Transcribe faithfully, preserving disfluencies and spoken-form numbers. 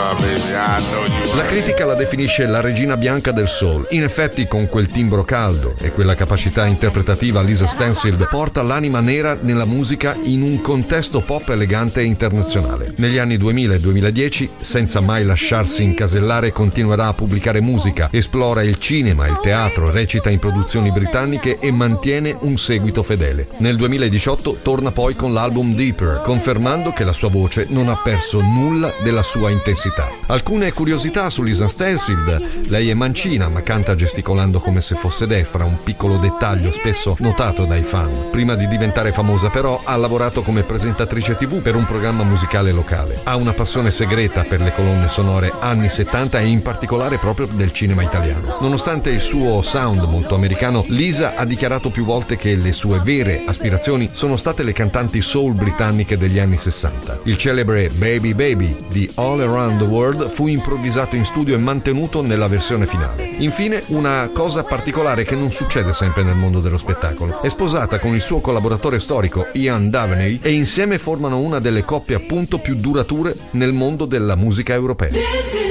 La critica la definisce la regina bianca del soul. In effetti, con quel timbro caldo e quella capacità interpretativa, Lisa Stansfield porta l'anima nera nella musica in un contesto pop elegante e internazionale. Negli anni duemila e duemiladieci, senza mai lasciarsi incasellare, continuerà a pubblicare musica, esplora il cinema, il teatro, recita in produzioni britanniche e mantiene un seguito fedele. Nel duemiladiciotto torna poi con l'album Deeper, confermando che la sua voce non ha perso nulla della sua intensità. Alcune curiosità su Lisa Stansfield: lei è mancina ma canta gesticolando come se fosse destra, un piccolo dettaglio spesso notato dai fan. Prima di diventare famosa però ha lavorato come presentatrice tivù per un programma musicale locale. Ha una passione segreta per le colonne sonore anni settanta e in particolare proprio del cinema italiano. Nonostante il suo sound molto americano, Lisa ha dichiarato più volte che le sue vere aspirazioni sono state le cantanti soul britanniche degli anni sessanta. Il celebre Baby Baby di All Around the World fu improvvisato in studio e mantenuto nella versione finale. Infine, una cosa particolare che non succede sempre nel mondo dello spettacolo: è sposata con il suo collaboratore storico Ian Daveney e insieme formano una delle coppie appunto più durature nel mondo della musica europea.